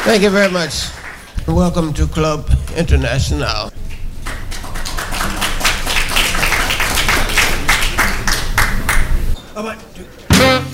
Thank you very much. Welcome to Club International. All right.